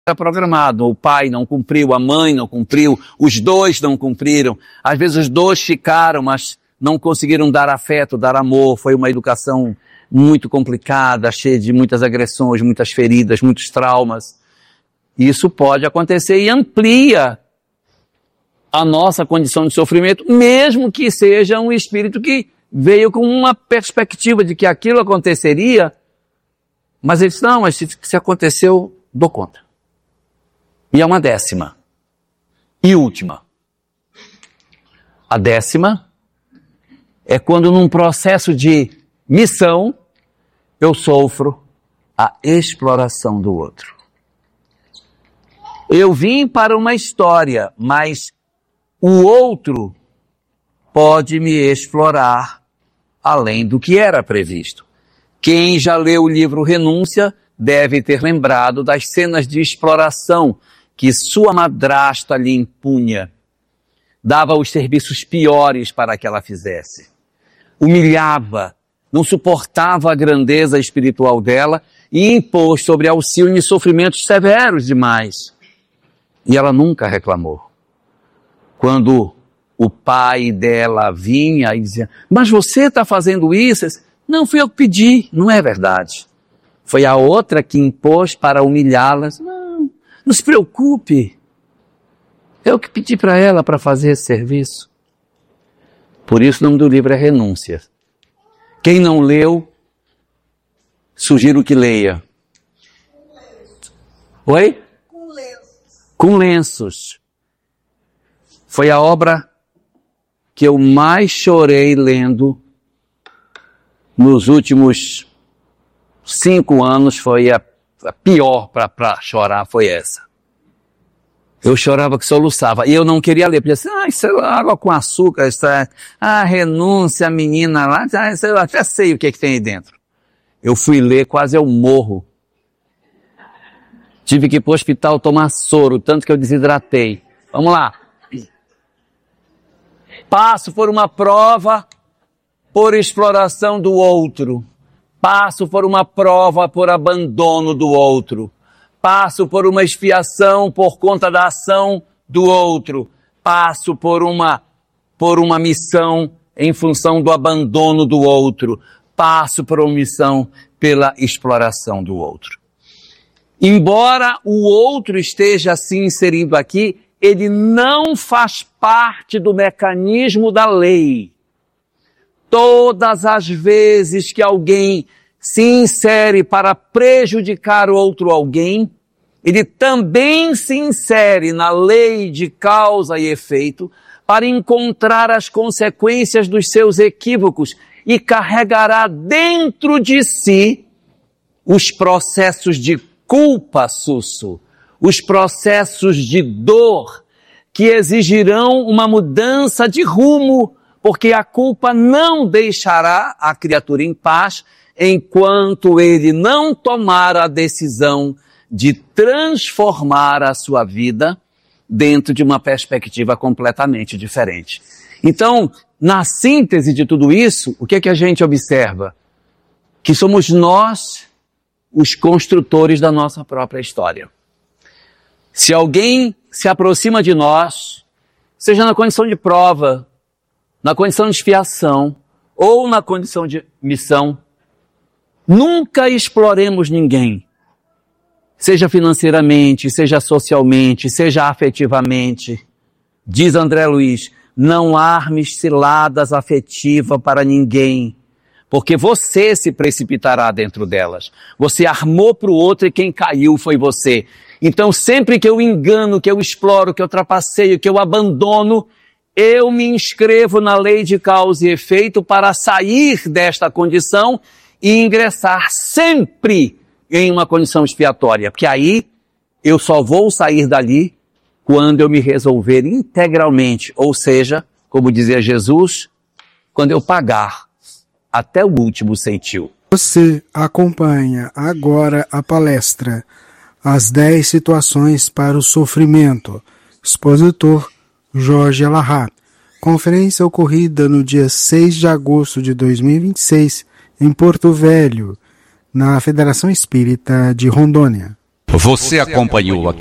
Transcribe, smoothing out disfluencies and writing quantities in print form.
era programado. O pai não cumpriu, a mãe não cumpriu, os dois não cumpriram. Às vezes os dois ficaram, mas não conseguiram dar afeto, dar amor. Foi uma educação muito complicada, cheia de muitas agressões, muitas feridas, muitos traumas. Isso pode acontecer e amplia a nossa condição de sofrimento, mesmo que seja um espírito que veio com uma perspectiva de que aquilo aconteceria, mas ele disse, não, mas se aconteceu, dou conta. E é uma 10ª. E última. A 10ª é quando num processo de missão, eu sofro a exploração do outro. Eu vim para uma história, mas o outro pode me explorar além do que era previsto. Quem já leu o livro Renúncia deve ter lembrado das cenas de exploração que sua madrasta lhe impunha. Dava os serviços piores para que ela fizesse. Humilhava, não suportava a grandeza espiritual dela e impôs sobre Alcione sofrimentos severos demais. E ela nunca reclamou. Quando o pai dela vinha e dizia, mas você está fazendo isso? Não, fui eu que pedi. Não é verdade. Foi a outra que impôs para humilhá-las. Não se preocupe. Eu que pedi para ela para fazer esse serviço. Por isso o nome do livro é Renúncia. Quem não leu, sugiro que leia. Oi? Com lenços. Foi a obra que eu mais chorei lendo nos últimos 5 anos. Foi a pior para chorar, foi essa. Eu chorava que soluçava. E eu não queria ler. Porque assim, isso é água com açúcar, isso é... renúncia, a menina lá, eu até sei o que tem aí dentro. Eu fui ler, quase eu morro. Tive que ir para o hospital tomar soro, tanto que eu desidratei. Vamos lá. Passo por uma prova por exploração do outro. Passo por uma prova por abandono do outro. Passo por uma expiação por conta da ação do outro. Passo por uma missão em função do abandono do outro. Passo por uma missão pela exploração do outro. Embora o outro esteja assim inserido aqui, ele não faz parte do mecanismo da lei. Todas as vezes que alguém se insere para prejudicar outro alguém, ele também se insere na lei de causa e efeito para encontrar as consequências dos seus equívocos e carregará dentro de si os processos de culpa, Susso, os processos de dor que exigirão uma mudança de rumo, porque a culpa não deixará a criatura em paz enquanto ele não tomar a decisão de transformar a sua vida dentro de uma perspectiva completamente diferente. Então, na síntese de tudo isso, o que é que a gente observa? Que somos nós os construtores da nossa própria história. Se alguém se aproxima de nós, seja na condição de prova, na condição de expiação ou na condição de missão, nunca exploremos ninguém, seja financeiramente, seja socialmente, seja afetivamente. Diz André Luiz, não armes ciladas afetivas para ninguém, porque você se precipitará dentro delas. Você armou para o outro e quem caiu foi você. Então sempre que eu engano, que eu exploro, que eu trapaceio, que eu abandono, eu me inscrevo na lei de causa e efeito para sair desta condição e ingressar sempre em uma condição expiatória. Porque aí eu só vou sair dali quando eu me resolver integralmente. Ou seja, como dizia Jesus, quando eu pagar até o último centil. Você acompanha agora a palestra As 10 Situações para o Sofrimento. Expositor Jorge Alahá. Conferência ocorrida no dia 6 de agosto de 2026 em Porto Velho, na Federação Espírita de Rondônia. Você acompanhou aqui